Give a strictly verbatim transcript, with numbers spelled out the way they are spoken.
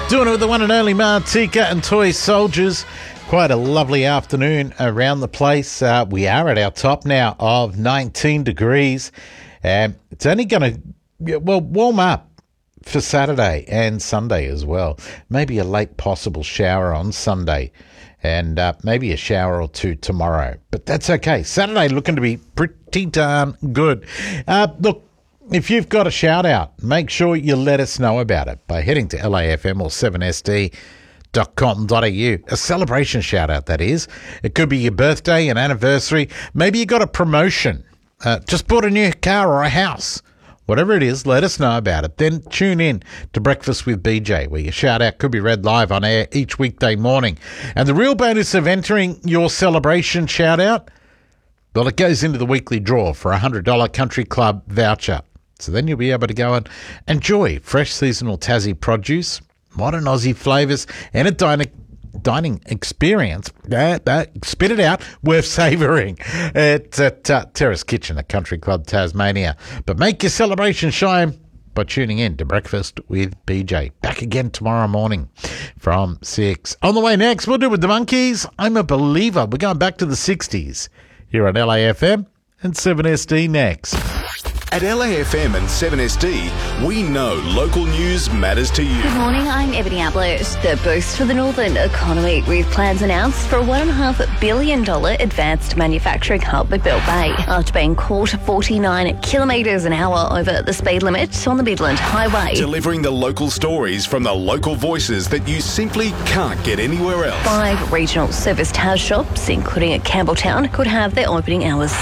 Doing it with the one and only Martika and Toy Soldiers. Quite a lovely afternoon around the place. Uh, we are at our top now of nineteen degrees. Um, it's only going to, well, warm up for Saturday and Sunday as well. Maybe a late possible shower on Sunday and uh, maybe a shower or two tomorrow. But that's okay. Saturday looking to be pretty darn good. Uh, look, if you've got a shout out, make sure you let us know about it by heading to L A F M or seven S D dot com dot a u. A celebration shout out, that is. It could be your birthday, an anniversary. Maybe you got a promotion. Uh, just bought a new car or a house. Whatever it is, let us know about it. Then tune in to Breakfast with B J, where your shout out could be read live on air each weekday morning. And the real bonus of entering your celebration shout out, well, it goes into the weekly draw for a one hundred dollars Country Club voucher. So then you'll be able to go and enjoy fresh seasonal Tassie produce, modern Aussie flavours, and a dining, dining experience, uh, uh, spit it out, worth savouring. It's at uh, Terrace Kitchen at Country Club Tasmania. But make your celebration shine by tuning in to Breakfast with B J. Back again tomorrow morning from six. On the way next, we'll do it with the Monkeys. I'm a Believer. We're going back to the sixties here on L A F M and seven S D next. At L A F M and seven S D, we know local news matters to you. Good morning, I'm Ebony Ablett. The boost for the northern economy with plans announced for a one point five billion dollars advanced manufacturing hub at Bell Bay after being caught forty-nine kilometres an hour over the speed limit on the Midland Highway. Delivering the local stories from the local voices that you simply can't get anywhere else. Five regional service T A S shops, including at Campbelltown, could have their opening hours